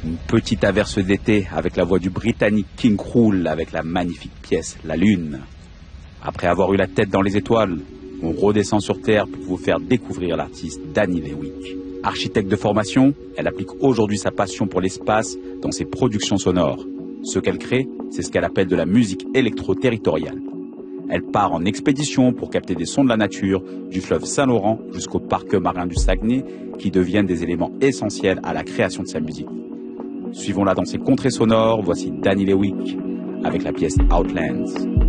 Une petite averse d'été avec la voix du Britannique King Krul avec la magnifique pièce La Lune. Après avoir eu la tête dans les étoiles, on redescend sur Terre pour vous faire découvrir l'artiste Danny Lewick. Architecte de formation, elle applique aujourd'hui sa passion pour l'espace dans ses productions sonores. Ce qu'elle crée, c'est ce qu'elle appelle de la musique électro-territoriale. Elle part en expédition pour capter des sons de la nature, du fleuve Saint-Laurent jusqu'au parc marin du Saguenay, qui deviennent des éléments essentiels à la création de sa musique. Suivons-la dans ses contrées sonores, voici Danny Lewick avec la pièce Outlands.